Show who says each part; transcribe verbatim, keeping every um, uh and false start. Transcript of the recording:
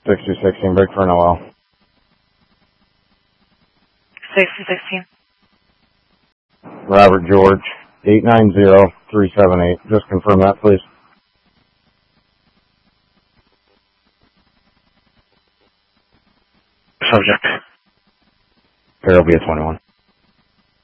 Speaker 1: sixty sixteen, break for an O L.
Speaker 2: sixty sixteen.
Speaker 1: Robert George, eight nine zero three seven eight. Just confirm that, please.
Speaker 3: Subject.
Speaker 1: There will be a twenty-one.